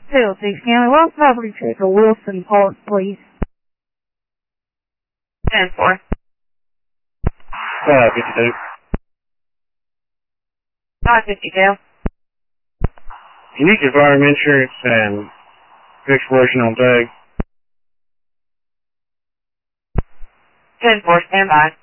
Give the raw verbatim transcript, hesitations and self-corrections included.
Still, six County, well, property check of Wilson Park, please. ten four. five fifty-two. five fifty-two. You need your firearm insurance and exploration on tag. ten four, stand by.